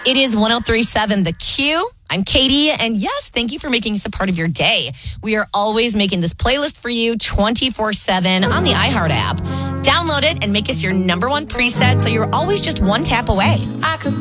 It is 103.7 The Q. I'm Katie, and yes, thank you for making us a part of your day. We are always making this playlist for you 24/7 on the iHeart app. Download it and make us your number one preset so you're always just one tap away.